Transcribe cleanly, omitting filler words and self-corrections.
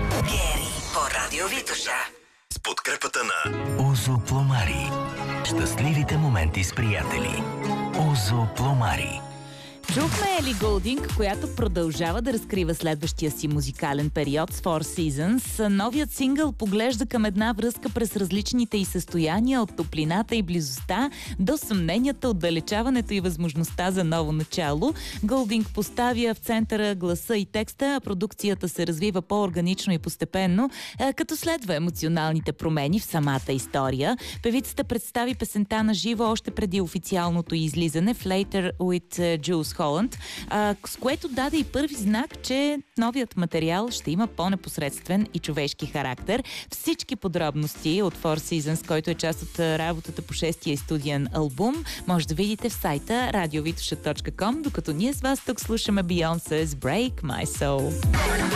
Гери по Радио Витоша. С подкрепата на Озо Пломари. Щастливите моменти с приятели. Озо Пломари. Чухме Ели Голдинг, която продължава да разкрива следващия си музикален период с Four Seasons. Новият сингъл поглежда към една връзка през различните й състояния, от топлината и близостта до съмненията, отдалечаването и възможността за ново начало. Голдинг поставя в центъра гласа и текста, а продукцията се развива по-органично и постепенно, като следва емоционалните промени в самата история. Певицата представи песента на живо още преди официалното излизане в Later with Jules Holland, с което даде и първи знак, че новият материал ще има по-непосредствен и човешки характер. Всички подробности от Four Seasons, който е част от работата по 6-я студиен албум, може да видите в сайта radiovitusha.com, докато ние с вас тук слушаме Beyoncé's Break My Soul.